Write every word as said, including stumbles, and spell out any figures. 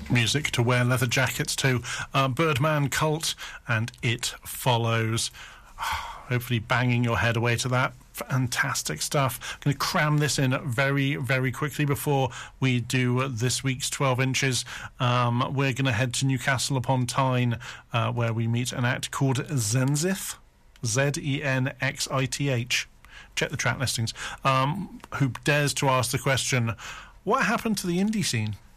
music to wear leather jackets to. Uh, Birdman Cult and It Follows. Hopefully banging your head away to that. Fantastic stuff. I'm going to cram this in very, very quickly before we do this week's twelve inches. Um, we're going to head to Newcastle upon Tyne, uh, where we meet an act called Zenzith, Z E N X I T H. Check the track listings. Um, who dares to ask the question, what happened to the indie scene?